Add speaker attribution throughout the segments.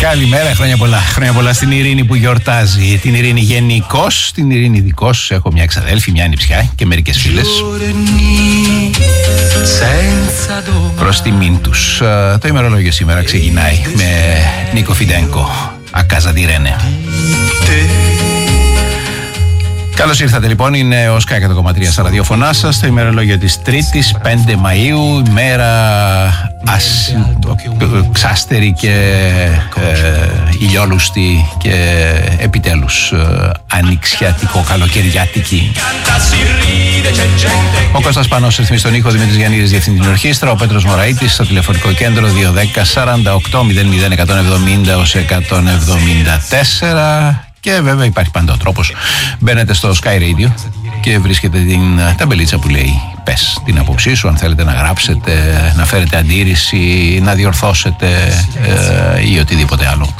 Speaker 1: Καλημέρα, χρόνια πολλά. Χρόνια πολλά στην Ειρήνη που γιορτάζει. Την Ειρήνη γενικώς, την Ειρήνη ειδικώς. Έχω μια εξαδέλφη, μια νηψιά και μερικές φίλες. Προς τιμήν τους. Το ημερολόγιο σήμερα ξεκινάει με Νίκο Φιντένκο. Ακάζα τη Ρένε. Καλώς ήρθατε λοιπόν, είναι ο Sky 100,3 στα ραδιοφωνά σας. Το ημερολόγιο της Τρίτης, 5 Μαΐου, ημέρα ξάστερη και ηλιόλουστη και επιτέλους ανοιξιατικό καλοκαιριάτικη. Ο Κώστας Πανός ρυθμίζει τον ήχο, ο Δημήτρης Γιαννίδης διευθύνει την ορχήστρα, ο Πέτρος Μωραΐτης στο τηλεφωνικό κέντρο 210-48-00-170-174. Και βέβαια υπάρχει πάντα ο τρόπος. Μπαίνετε στο Sky Radio και βρίσκετε την ταμπελίτσα που λέει πες την άποψή σου, αν θέλετε να γράψετε, να φέρετε αντίρρηση, να διορθώσετε ή οτιδήποτε άλλο.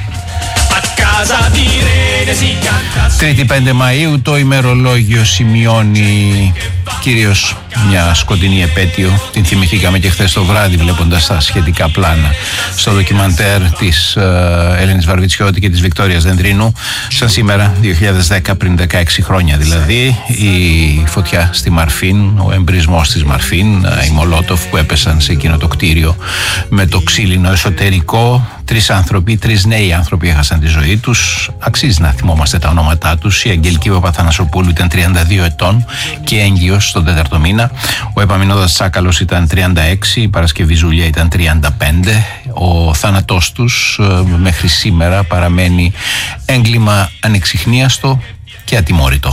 Speaker 1: Τρίτη 5 Μαΐου το ημερολόγιο σημειώνει κυρίως μια σκοτεινή επέτειο. Την θυμηθήκαμε και χθες το βράδυ βλέποντας τα σχετικά πλάνα στο ντοκιμαντέρ της Ελένης Βαρβιτσιώτη και της Βικτόριας Δεντρίνου. Σαν σήμερα 2010, πριν 16 χρόνια δηλαδή, η φωτιά στη Μαρφίν, ο εμπρισμός της Μαρφίν, οι Μολότοφ που έπεσαν σε εκείνο το κτίριο με το ξύλινο εσωτερικό. 3 άνθρωποι, 3 νέοι άνθρωποι έχασαν τη ζωή τους. Αξίζει να θυμόμαστε τα ονόματά τους. Η Αγγελική Παπαθανασοπούλου ήταν 32 ετών και έγκυος στον 4ο μήνα. Ο Επαμινώδας Τσάκαλος ήταν 36, η Παρασκευή Ζουλιά ήταν 35. Ο θάνατός τους μέχρι σήμερα παραμένει έγκλημα ανεξιχνίαστο και ατιμόρυτο.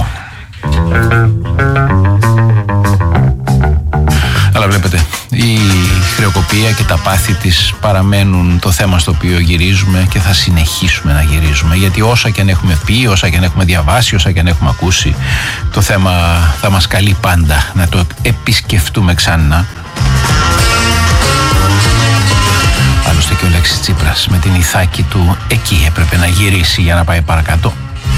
Speaker 1: Αλλά βλέπετε, η χρεοκοπία και τα πάθη της παραμένουν το θέμα στο οποίο γυρίζουμε και θα συνεχίσουμε να γυρίζουμε. Γιατί όσα και αν έχουμε πει, όσα και αν έχουμε διαβάσει, όσα και αν έχουμε ακούσει, το θέμα θα μας καλεί πάντα να το επισκεφτούμε ξανά. Άλλωστε και ο Αλέξης Τσίπρας με την Ιθάκη του εκεί έπρεπε να γυρίσει για να πάει παρακάτω.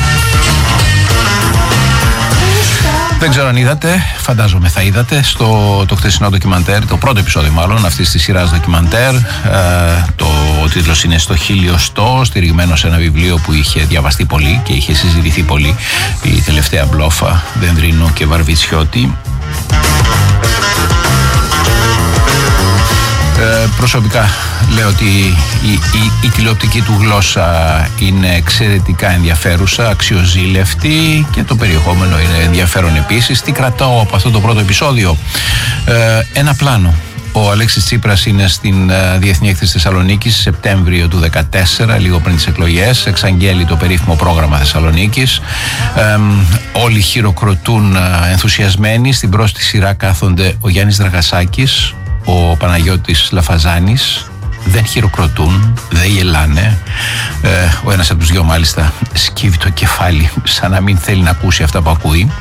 Speaker 1: Δεν ξέρω αν είδατε, φαντάζομαι θα είδατε το χθεσινό ντοκιμαντέρ, το πρώτο επεισόδιο μάλλον αυτής της σειράς ντοκιμαντέρ. Ο τίτλος είναι «Στο χιλιοστό», στηριγμένο σε ένα βιβλίο που είχε διαβαστεί πολύ και είχε συζητηθεί πολύ, η τελευταία μπλόφα Δεντρίνου και Βαρβιτσιώτη. Προσωπικά λέω ότι η τηλεοπτική του γλώσσα είναι εξαιρετικά ενδιαφέρουσα, αξιοζήλευτη και το περιεχόμενο είναι ενδιαφέρον επίσης. Τι κρατάω από αυτό το πρώτο επεισόδιο? Ένα πλάνο. Ο Αλέξης Τσίπρας είναι στην Διεθνή Έκθεση Θεσσαλονίκης Σεπτέμβριο του 2014, λίγο πριν τις εκλογές. Εξαγγέλει το περίφημο πρόγραμμα Θεσσαλονίκης. Όλοι χειροκροτούν ενθουσιασμένοι. Στην πρώτη σειρά κάθονται ο Γιάννης Δραγασάκης, ο Παναγιώτης Λαφαζάνης. Δεν χειροκροτούν, δεν γελάνε. Ο ένας από τους δυο μάλιστα σκύβει το κεφάλι σαν να μην θέλει να ακούσει αυτά που ακούει.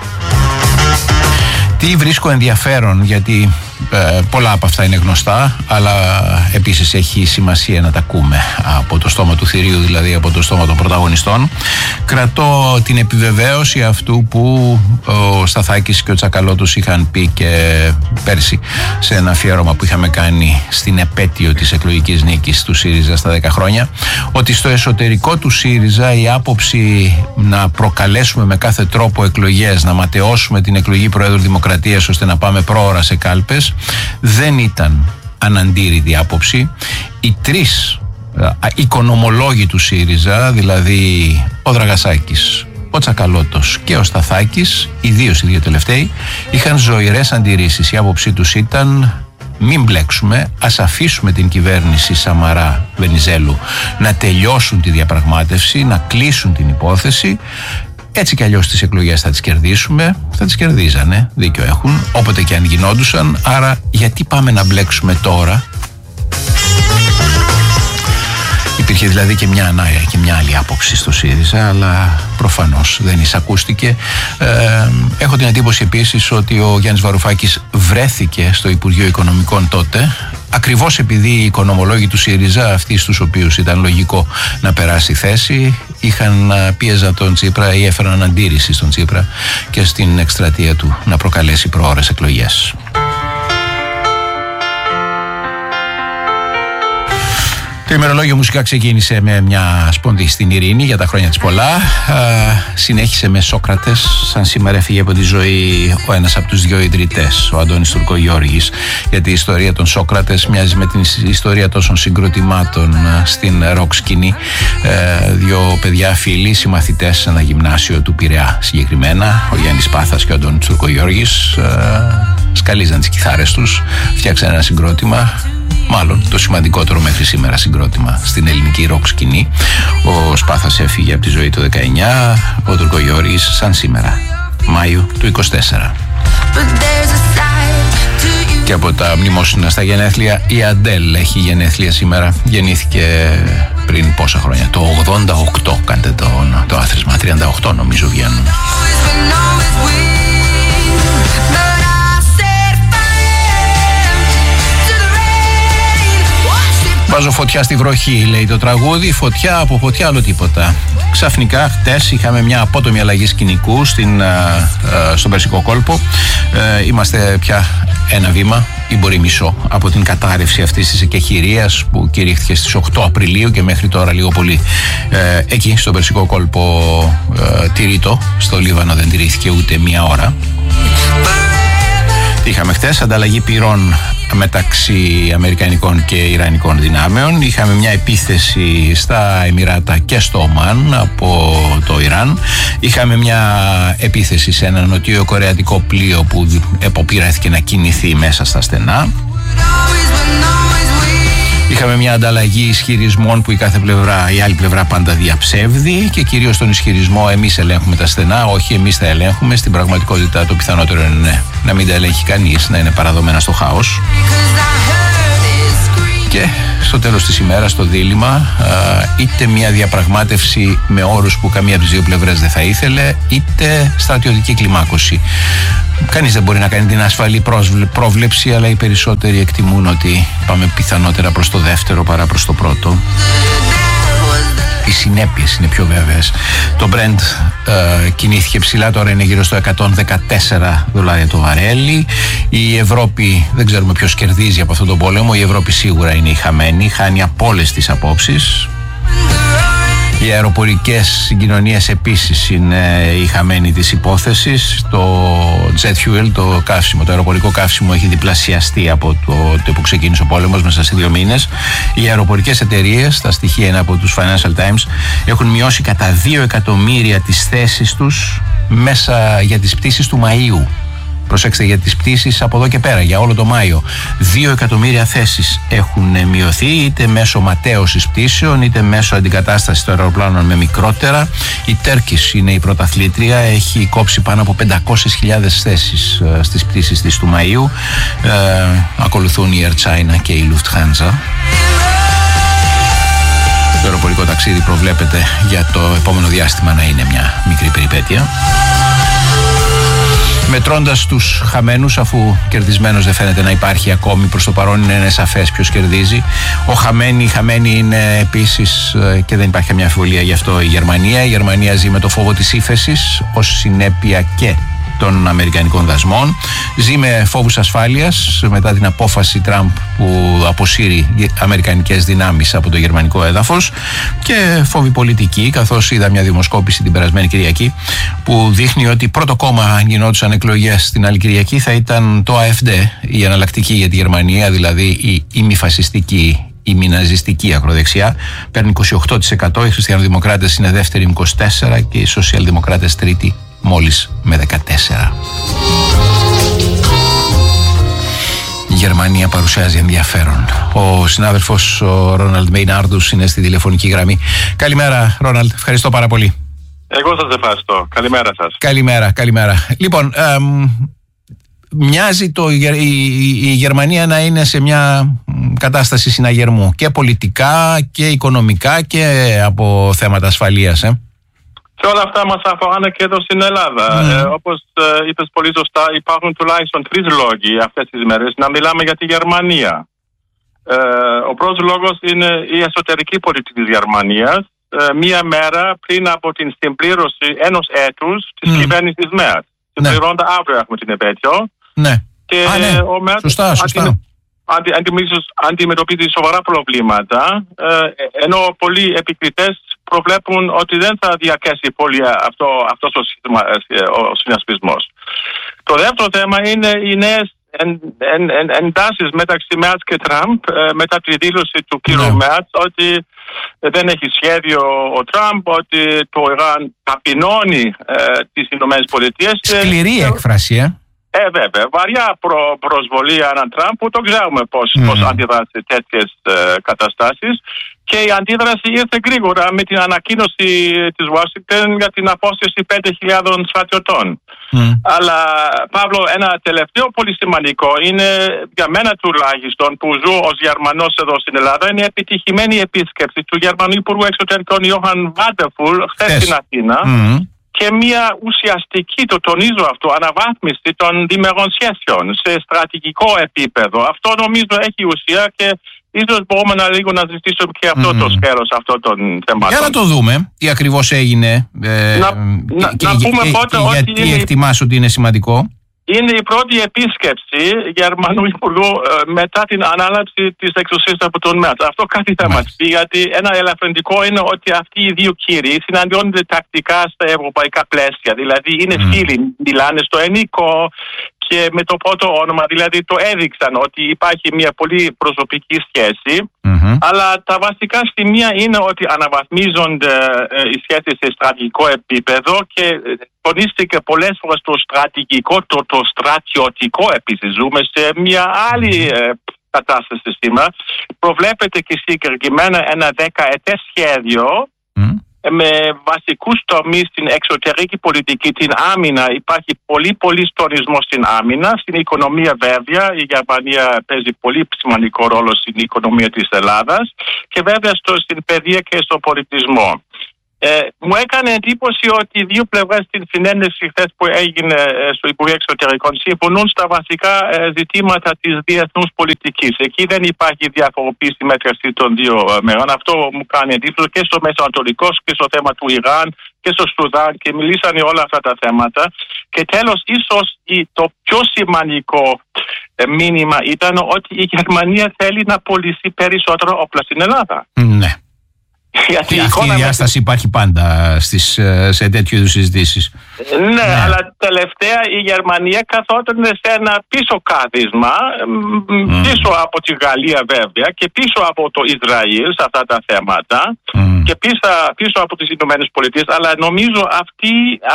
Speaker 1: Τι βρίσκω ενδιαφέρον, γιατί πολλά από αυτά είναι γνωστά, αλλά επίσης έχει σημασία να τα ακούμε από το στόμα του θηρίου, δηλαδή από το στόμα των πρωταγωνιστών. Κρατώ την επιβεβαίωση αυτού που ο Σταθάκης και ο Τσακαλώτος είχαν πει και πέρσι σε ένα αφιέρωμα που είχαμε κάνει στην επέτειο της εκλογικής νίκης του ΣΥΡΙΖΑ στα 10 χρόνια, ότι στο εσωτερικό του ΣΥΡΙΖΑ η άποψη να προκαλέσουμε με κάθε τρόπο εκλογές, να ματαιώσουμε την εκλογή Προέδρου Δημοκρατίας ώστε να πάμε πρόωρα σε κάλπες, δεν ήταν αναντήρητη άποψη. Οι 3 οικονομολόγοι του ΣΥΡΙΖΑ, δηλαδή ο Δραγασάκης, ο Τσακαλώτος και ο Σταθάκης, ιδίως οι 2 τελευταίοι, είχαν ζωηρές αντιρρήσεις. Η άποψή τους ήταν: μην μπλέξουμε, ας αφήσουμε την κυβέρνηση Σαμαρά-Βενιζέλου να τελειώσουν τη διαπραγμάτευση, να κλείσουν την υπόθεση. Έτσι κι αλλιώς τις εκλογές θα τις κερδίσουμε, θα τις κερδίζανε, δίκιο έχουν, όποτε και αν γινόντουσαν. Άρα γιατί πάμε να μπλέξουμε τώρα? Υπήρχε δηλαδή και μια άλλη άποψη στο ΣΥΡΙΖΑ, αλλά προφανώς δεν εισακούστηκε. Έχω την εντύπωση επίσης ότι ο Γιάννης Βαρουφάκης βρέθηκε στο Υπουργείο Οικονομικών τότε, ακριβώς επειδή οι οικονομολόγοι του ΣΥΡΙΖΑ, αυτοί στους οποίους ήταν λογικό να περάσει θέση, πίεζαν τον Τσίπρα ή έφεραν αντίρρηση στον Τσίπρα και στην εκστρατεία του να προκαλέσει προώρες εκλογές. Το ημερολόγιο μουσικά ξεκίνησε με μια σπονδή στην ειρήνη για τα χρόνια της πολλά. Συνέχισε με Σόκρατες. Σαν σήμερα έφυγε από τη ζωή ο ένας από τους δύο ιδρυτές, ο Αντώνης Τουρκογιώργης. Γιατί η ιστορία των Σόκρατες μοιάζει με την ιστορία τόσων συγκροτημάτων στην ροκ σκηνή. Δύο παιδιά φίλοι, συμμαθητές σε ένα γυμνάσιο του Πειραιά συγκεκριμένα, ο Γιάννης Πάθας και ο Αντώνης Τουρκογιώργης, σκαλίζαν τις κιθάρες τους, φτιάξαν ένα συγκρότημα. Μάλλον το σημαντικότερο μέχρι σήμερα συγκρότημα στην ελληνική ροκ σκηνή. Ο Σπάθας έφυγε από τη ζωή το 19, ο Τουρκογιώργης σαν σήμερα, Μάιο του 24. Και από τα μνημόσυνα στα γενέθλια, η Αντέλ έχει γενέθλια σήμερα. Γεννήθηκε πριν πόσα χρόνια, το 88, κάντε το άθροισμα, 38 νομίζω βγαίνουν. Βάζω φωτιά στη βροχή, λέει το τραγούδι. Φωτιά από φωτιά, άλλο τίποτα. Ξαφνικά, χτες είχαμε μια απότομη αλλαγή σκηνικού στον Περσικό κόλπο. Είμαστε πια ένα βήμα ή μπορεί μισό από την κατάρρευση αυτής της εκεχηρίας που κηρύχθηκε στις 8 Απριλίου και μέχρι τώρα λίγο πολύ. Εκεί στον Περσικό κόλπο τηρείτο, στο Λίβανο δεν τηρήθηκε ούτε μία ώρα. Είχαμε χτες ανταλλαγή πυρών μεταξύ αμερικανικών και ιρανικών δυνάμεων. Είχαμε μια επίθεση στα Εμιράτα και στο Ομάν από το Ιράν. Είχαμε μια επίθεση σε ένα νοτιοκορεατικό πλοίο που εποπειράθηκε να κινηθεί μέσα στα στενά. Είχαμε μια ανταλλαγή ισχυρισμών που η άλλη πλευρά πάντα διαψεύδει και κυρίως τον ισχυρισμό εμείς ελέγχουμε τα στενά, όχι εμείς τα ελέγχουμε. Στην πραγματικότητα το πιθανότερο είναι να μην τα ελέγχει κανείς, να είναι παραδομένα στο χάος. Και στο τέλος της ημέρας το δίλημμα, είτε μια διαπραγμάτευση με όρους που καμία από τις δύο πλευρές δεν θα ήθελε, είτε στρατιωτική κλιμάκωση. Κανείς δεν μπορεί να κάνει την ασφαλή πρόβλεψη, αλλά οι περισσότεροι εκτιμούν ότι πάμε πιθανότερα προς το δεύτερο παρά προς το πρώτο. Οι συνέπειες είναι πιο βέβαιες. Το Brent κινήθηκε ψηλά, τώρα είναι γύρω στο $114 το βαρέλι. Η Ευρώπη, δεν ξέρουμε ποιος κερδίζει από αυτόν τον πόλεμο. Η Ευρώπη σίγουρα είναι η χαμένη, χάνει από όλες τις απόψεις. Οι αεροπορικές συγκοινωνίες επίσης είναι η χαμένη της υπόθεσης. Το jet fuel, το αεροπορικό καύσιμο έχει διπλασιαστεί από το που ξεκίνησε ο πόλεμος μέσα σε 2 μήνες. Οι αεροπορικές εταιρείες, τα στοιχεία είναι από τους Financial Times, έχουν μειώσει κατά 2 εκατομμύρια τις θέσεις τους μέσα για τις πτήσεις του Μαΐου. Προσέξτε, για τις πτήσεις από εδώ και πέρα, για όλο το Μάιο. 2 εκατομμύρια θέσεις έχουν μειωθεί, είτε μέσω ματέωσης πτήσεων, είτε μέσω αντικατάστασης των αεροπλάνων με μικρότερα. Η Turkish είναι η πρωταθλήτρια, έχει κόψει πάνω από 500.000 θέσεις στις πτήσεις της του Μαΐου. Ακολουθούν η Air China και η Lufthansa. Το αεροπορικό ταξίδι προβλέπεται για το επόμενο διάστημα να είναι μια μικρή περιπέτεια. Μετρώντας τους χαμένους, αφού κερδισμένος δεν φαίνεται να υπάρχει ακόμη, προς το παρόν είναι σαφές ποιος κερδίζει. Η χαμένη είναι επίσης, και δεν υπάρχει καμιά αμφιβολία γι' αυτό, η Γερμανία. Η Γερμανία ζει με το φόβο της ύφεσης ως συνέπεια και των αμερικανικών δασμών. Ζει με φόβους ασφάλειας μετά την απόφαση Τραμπ που αποσύρει αμερικανικές δυνάμεις από το γερμανικό έδαφος, και φόβοι πολιτικοί, καθώς είδα μια δημοσκόπηση την περασμένη Κυριακή που δείχνει ότι πρώτο κόμμα, αν γινόντουσαν εκλογές την άλλη Κυριακή, θα ήταν το AfD, η εναλλακτική για τη Γερμανία, δηλαδή η ημιφασιστική, η μιναζιστική ακροδεξιά. Παίρνει 28%, οι χριστιανοδημοκράτες είναι δεύτεροι με 24% και οι σοσιαλδημοκράτες τρίτη μόλις με 14%. Η Γερμανία παρουσιάζει ενδιαφέρον. Ο συνάδελφος ο Ρόναλντ Μέιναρντους είναι στη τηλεφωνική γραμμή. Καλημέρα Ρόναλντ, ευχαριστώ πάρα πολύ.
Speaker 2: Εγώ σας ευχαριστώ. Καλημέρα σας.
Speaker 1: Καλημέρα. Λοιπόν, μοιάζει η Γερμανία να είναι σε μια κατάσταση συναγερμού και πολιτικά και οικονομικά και από θέματα ασφαλείας.
Speaker 2: Και όλα αυτά μας αφοράνε και εδώ στην Ελλάδα. Όπως είπες πολύ σωστά, υπάρχουν τουλάχιστον 3 λόγοι αυτές τις μέρες να μιλάμε για τη Γερμανία. Ο πρώτος λόγος είναι η εσωτερική πολιτική της Γερμανίας, μία μέρα πριν από την συμπλήρωση ενός έτους της κυβέρνησης ΜΕΡ. Συμπληρώνεται αύριο, έχουμε την επέτειο.
Speaker 1: Ναι.
Speaker 2: Και ο ΜΕΡ αντιμετωπίζει σοβαρά προβλήματα, ενώ πολλοί επικριτές προβλέπουν ότι δεν θα διαρκέσει πολύ αυτός ο συνασπισμός. Το δεύτερο θέμα είναι οι νέες εντάσεις μεταξύ Μέρτς και Τραμπ μετά τη δήλωση του κ. Μέρτς ότι δεν έχει σχέδιο ο Τραμπ, ότι το Ιράν ταπεινώνει τις Ηνωμένες Πολιτείες.
Speaker 1: Σκληρή έκφραση,
Speaker 2: βέβαια. Βαριά προσβολή έναν Τραμπ που το ξέρουμε πώς αντιδράσει τέτοιες καταστάσεις. Και η αντίδραση ήρθε γρήγορα με την ανακοίνωση της Ουάσιγκτον για την απόσυρση 5.000 στρατιωτών. Αλλά, Παύλο, ένα τελευταίο πολύ σημαντικό είναι, για μένα τουλάχιστον, που ζω ως Γερμανός εδώ στην Ελλάδα, είναι η επιτυχημένη επίσκεψη του Γερμανού Υπουργού Εξωτερικών Ιόχαν Βάντερφουλ χθες στην Αθήνα. Και μια ουσιαστική, το τονίζω αυτό, αναβάθμιση των διμερών σχέσεων σε στρατηγικό επίπεδο. Αυτό νομίζω έχει ουσία και ίσως μπορούμε λίγο να ζητήσουμε και αυτό το σκέλος αυτών των θεμάτων.
Speaker 1: Για να το δούμε τι ακριβώς έγινε
Speaker 2: να πούμε πότε ότι
Speaker 1: γιατί εκτιμάς ότι είναι σημαντικό.
Speaker 2: Είναι η πρώτη επίσκεψη Γερμανού Υπουργού μετά την ανάληψη της εξουσίας από τον Μέρτς. Αυτό κάτι θα μας πει, γιατί ένα ελαφρυντικό είναι ότι αυτοί οι δύο κύριοι συναντιόνται τακτικά στα ευρωπαϊκά πλαίσια. Δηλαδή είναι φίλοι, μιλάνε στο ενικό και με το πρώτο όνομα, δηλαδή το έδειξαν ότι υπάρχει μια πολύ προσωπική σχέση. Αλλά τα βασικά σημεία είναι ότι αναβαθμίζονται οι σχέσεις σε στρατηγικό επίπεδο και τονίστηκε πολλές φορές το στρατηγικό, το στρατιωτικό επίσης. Ζούμε σε μια άλλη κατάσταση σήμερα. Προβλέπεται και συγκεκριμένα ένα 10ετές σχέδιο με βασικούς τομείς στην εξωτερική πολιτική, την άμυνα. Υπάρχει πολύ τονισμό στην άμυνα, στην οικονομία βέβαια. Η Γερμανία παίζει πολύ σημαντικό ρόλο στην οικονομία της Ελλάδας και βέβαια στην παιδεία και στον πολιτισμό. Μου έκανε εντύπωση ότι οι δύο πλευρές στην συνέντευξη χθες που έγινε στο Υπουργείο Εξωτερικών συμφωνούν στα βασικά ζητήματα της διεθνούς πολιτικής. Εκεί δεν υπάρχει διαφοροποίηση μεταξύ των δύο μερών. Αυτό μου κάνει εντύπωση και στο Μεσοανατολικό και στο θέμα του Ιράν και στο Σουδάν και μιλήσανε όλα αυτά τα θέματα. Και τέλος, ίσως το πιο σημαντικό μήνυμα ήταν ότι η Γερμανία θέλει να πωλήσει περισσότερο όπλα στην Ελλάδα.
Speaker 1: Ναι. Αυτή η διάσταση υπάρχει πάντα σε τέτοιου είδους συζητήσεις.
Speaker 2: Ναι, αλλά τελευταία η Γερμανία καθόταν σε ένα πίσω κάθισμα, πίσω από τη Γαλλία βέβαια και πίσω από το Ισραήλ σε αυτά τα θέματα και πίσω από τις Ηνωμένες Πολιτείες. Αλλά νομίζω αυτή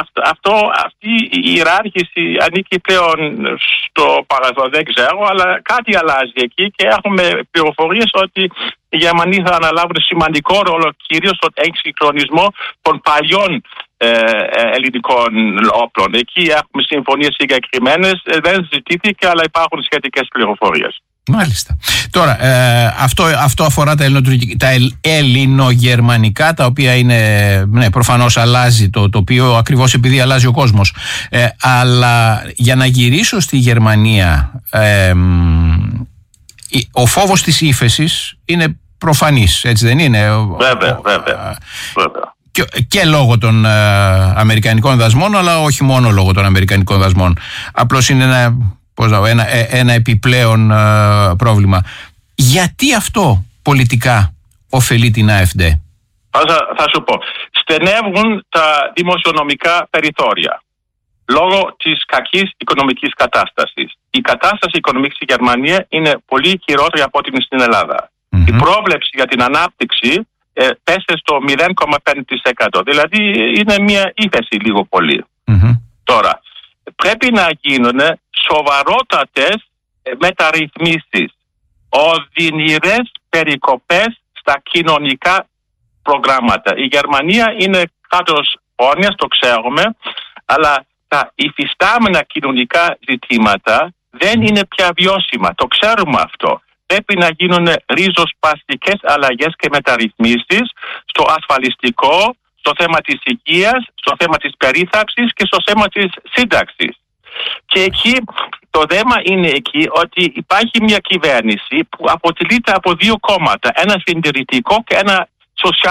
Speaker 2: η ιεράρχηση ανήκει πλέον στο παρελθόν, δεν ξέρω, αλλά κάτι αλλάζει εκεί και έχουμε πληροφορίες ότι οι Γερμανοί θα αναλάβουν σημαντικό ρόλο κυρίως στον εξυγχρονισμό των παλιών ελληνικών όπλων. Εκεί έχουμε συμφωνίες συγκεκριμένες, δεν ζητήθηκε, αλλά υπάρχουν σχετικές πληροφορίες.
Speaker 1: Μάλιστα. Τώρα, αυτό αφορά τα ελληνογερμανικά, τα οποία είναι, προφανώς αλλάζει το τοπίο ακριβώς επειδή αλλάζει ο κόσμος. Αλλά για να γυρίσω στη Γερμανία, ο φόβος της ύφεσης είναι προφανής, έτσι δεν είναι?
Speaker 2: Βέβαια.
Speaker 1: Και λόγω των αμερικανικών δασμών, αλλά όχι μόνο λόγω των αμερικανικών δασμών. Απλώς είναι ένα επιπλέον πρόβλημα. Γιατί αυτό πολιτικά ωφελεί την AfD?
Speaker 2: Θα σου πω. Στενεύουν τα δημοσιονομικά περιθώρια λόγω της κακής οικονομικής κατάστασης. Η κατάσταση οικονομική στη Γερμανία είναι πολύ χειρότερη από ό,τι είναι στην Ελλάδα. Η πρόβλεψη για την ανάπτυξη πέσε στο 0,5%. Δηλαδή είναι μια ύφεση λίγο πολύ. Τώρα, πρέπει να γίνουν σοβαρότατες μεταρρυθμίσεις, οδυνηρές περικοπές στα κοινωνικά προγράμματα. Η Γερμανία είναι κράτος πρόνοιας, το ξέρουμε, αλλά τα υφιστάμενα κοινωνικά ζητήματα δεν είναι πια βιώσιμα. Το ξέρουμε αυτό. Πρέπει να γίνουν ριζοσπαστικές αλλαγές και μεταρρυθμίσεις στο ασφαλιστικό, στο θέμα της υγείας, στο θέμα της περίθαλψης και στο θέμα της σύνταξης. Και εκεί το θέμα είναι εκεί ότι υπάρχει μια κυβέρνηση που αποτελείται από δύο κόμματα, ένα συντηρητικό και ένα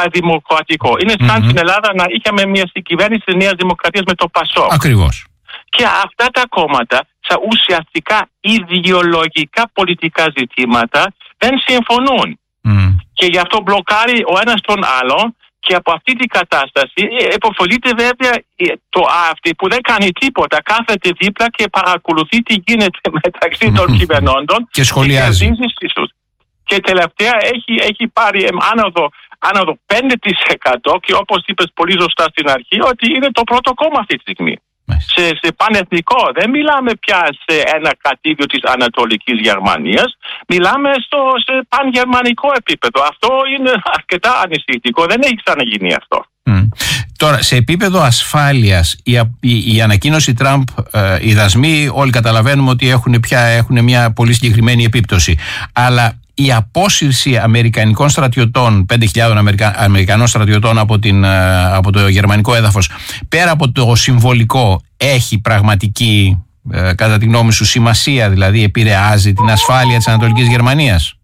Speaker 2: σοσιαλδημοκρατικό. Είναι σαν στην Ελλάδα να είχαμε μια κυβέρνηση της Νέας Δημοκρατίας με το ΠΑΣΟΚ.
Speaker 1: Ακριβώς.
Speaker 2: Και αυτά τα κόμματα σε ουσιαστικά ιδεολογικά πολιτικά ζητήματα δεν συμφωνούν. Και γι' αυτό μπλοκάρει ο ένας τον άλλον. Και από αυτή την κατάσταση επωφελείται βέβαια το AfD που δεν κάνει τίποτα. Κάθεται δίπλα και παρακολουθεί τι γίνεται μεταξύ των κυβερνώντων
Speaker 1: και σχολιάζει.
Speaker 2: Και τελευταία έχει πάρει άνοδο 5% και όπως είπες πολύ σωστά στην αρχή, ότι είναι το πρώτο κόμμα αυτή τη στιγμή. Σε πανεθνικό, δεν μιλάμε πια σε ένα κρατήδιο της Ανατολικής Γερμανίας, μιλάμε σε πανγερμανικό επίπεδο. Αυτό είναι αρκετά ανησυχητικό, δεν έχει ξαναγίνει αυτό.
Speaker 1: Τώρα, σε επίπεδο ασφάλειας, η ανακοίνωση Τραμπ, οι δασμοί, όλοι καταλαβαίνουμε ότι έχουν μια πολύ συγκεκριμένη επίπτωση. Αλλά η απόσυρση αμερικανικών στρατιωτών, 5.000 αμερικανών στρατιωτών από το γερμανικό έδαφος, πέρα από το συμβολικό, έχει πραγματική, κατά τη γνώμη σου, σημασία, δηλαδή επηρεάζει την ασφάλεια της Ανατολικής Γερμανίας?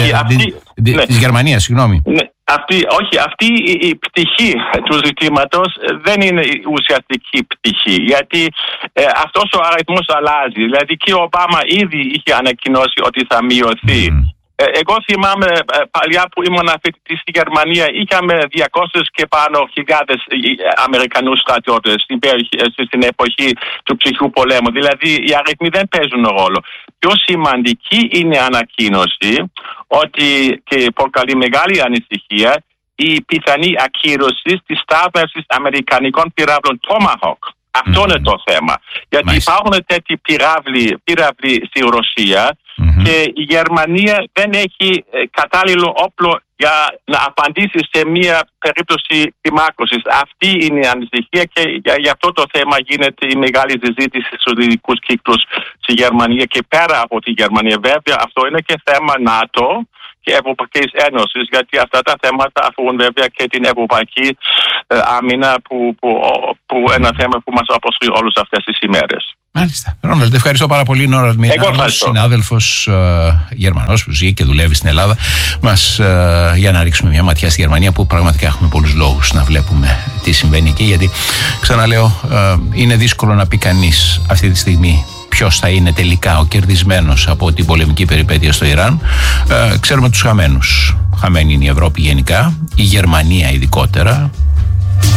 Speaker 1: Της Γερμανίας, συγγνώμη.
Speaker 2: Ναι. Αυτή η πτυχή του ζητήματος δεν είναι η ουσιαστική πτυχή, γιατί αυτός ο αριθμός αλλάζει. Δηλαδή και ο Ομπάμα ήδη είχε ανακοινώσει ότι θα μειωθεί. Εγώ θυμάμαι παλιά που ήμουν φοιτητής στη Γερμανία, είχαμε 200 και πάνω χιλιάδες Αμερικανούς στρατιώτες στην εποχή του ψυχρού πολέμου. Δηλαδή οι αριθμοί δεν παίζουν ρόλο. Πιο σημαντική είναι η ανακοίνωση ότι, και προκαλεί μεγάλη ανησυχία, η πιθανή ακύρωση της στάθμευσης αμερικανικών πυράβλων Tomahawk. Αυτό είναι το θέμα. Γιατί υπάρχουν τέτοιοι πυράβλοι στη Ρωσία και η Γερμανία δεν έχει κατάλληλο όπλο για να απαντήσει σε μια περίπτωση κλιμάκωσης. Αυτή είναι η ανησυχία και για αυτό το θέμα γίνεται η μεγάλη συζήτηση στους δυτικούς κύκλους στη Γερμανία και πέρα από τη Γερμανία. Βέβαια αυτό είναι και θέμα ΝΑΤΟ και Ευρωπαϊκής Ένωσης, γιατί αυτά τα θέματα αφορούν βέβαια και την Ευρωπαϊκή Άμυνα που ένα θέμα που μας αποσχολεί όλες αυτές τις ημέρες.
Speaker 1: Μάλιστα. Ρόναλντ, ευχαριστώ πάρα πολύ. Νόρα Μινάρος, συνάδελφος Γερμανός που ζει και δουλεύει στην Ελλάδα, για να ρίξουμε μια ματιά στη Γερμανία, που πραγματικά έχουμε πολλούς λόγους να βλέπουμε τι συμβαίνει εκεί. Γιατί, ξαναλέω, είναι δύσκολο να πει κανείς αυτή τη στιγμή ποιος θα είναι τελικά ο κερδισμένος από την πολεμική περιπέτεια στο Ιράν. Ξέρουμε τους χαμένους. Χαμένη είναι η Ευρώπη γενικά, η Γερμανία ειδικότερα.